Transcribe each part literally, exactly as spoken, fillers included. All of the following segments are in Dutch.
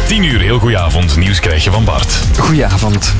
tien uur, heel goedenavond. Nieuws krijg je van Bart. Goedenavond.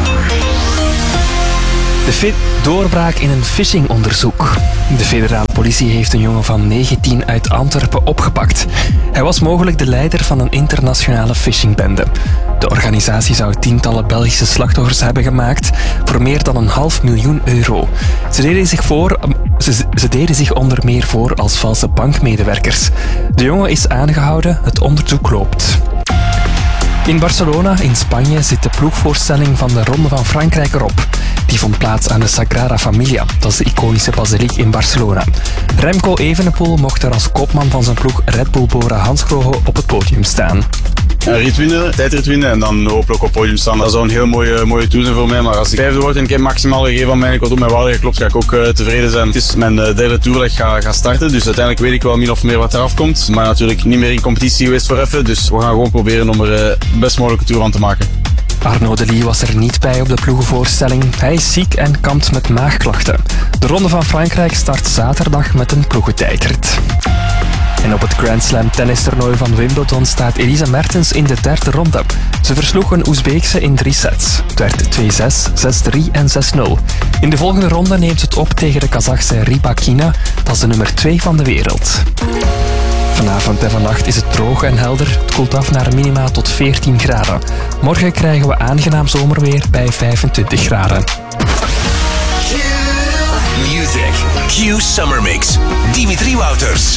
De fe- doorbraak in een phishingonderzoek. De federale politie heeft een jongen van negentien uit Antwerpen opgepakt. Hij was mogelijk de leider van een internationale phishingbende. De organisatie zou tientallen Belgische slachtoffers hebben gemaakt voor meer dan een half miljoen euro. Ze deden zich, voor, ze, ze deden zich onder meer voor als valse bankmedewerkers. De jongen is aangehouden, het onderzoek loopt. In Barcelona, in Spanje, zit de ploegvoorstelling van de Ronde van Frankrijk erop. Die vond plaats aan de Sagrada Familia, dat is de iconische basiliek in Barcelona. Remco Evenepoel mocht er als kopman van zijn ploeg Red Bull Bora Hansgrohe op het podium staan. Een rit winnen, tijdrit winnen en dan hopelijk op het podium staan. Dat zou een heel mooie, mooie tour zijn voor mij. Maar als ik vijfde word en ik heb maximaal gegeven van mij en ik word op mijn waarde geklopt, ga ik ook uh, tevreden zijn. Het is mijn uh, derde tour dat ik ga, ga starten. Dus uiteindelijk weet ik wel min of meer wat eraf komt. Maar natuurlijk niet meer in competitie geweest voor even. Dus we gaan gewoon proberen om er uh, de best mogelijke tour van te maken. Arnaud Delis was er niet bij op de ploegenvoorstelling. Hij is ziek en kampt met maagklachten. De Ronde van Frankrijk start zaterdag met een ploegentijdrit. En op het Grand Slam tennistoernooi van Wimbledon staat Elise Mertens in de derde ronde. Ze versloeg een Oezbeekse in drie sets. Het werd twee zes, zes drie en zes nul. In de volgende ronde neemt ze het op tegen de Kazachse Rybakina. Dat is de nummer twee van de wereld. Vanavond en vannacht is het droog en helder. Het koelt af naar minima tot veertien graden. Morgen krijgen we aangenaam zomerweer bij vijfentwintig graden. Music. Q Summer Mix. Dimitri Wouters.